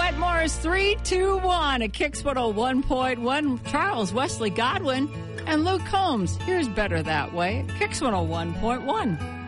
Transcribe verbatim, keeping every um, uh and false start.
Wyatt Morris, three two one at Kicks one oh one point one. Charles Wesley Godwin and Luke Combs. Here's Better That Way at Kicks one oh one point one.